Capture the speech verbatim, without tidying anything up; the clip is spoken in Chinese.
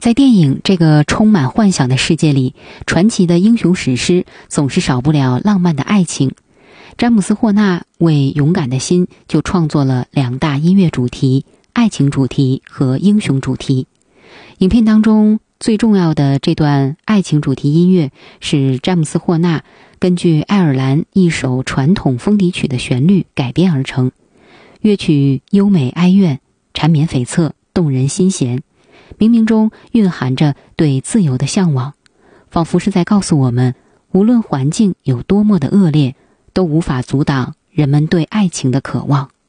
在电影这个充满幻想的世界里，传奇的英雄史诗总是少不了浪漫的爱情。詹姆斯·霍纳为《勇敢的心》就创作了两大音乐主题：爱情主题和英雄主题。影片当中最重要的这段爱情主题音乐是詹姆斯·霍纳根据爱尔兰一首传统风笛曲的旋律改编而成。乐曲优美哀怨，缠绵悱恻，动人心弦，冥冥中蕴含着对自由的向往，仿佛是在告诉我们，无论环境有多么的恶劣，都无法阻挡人们对爱情的渴望。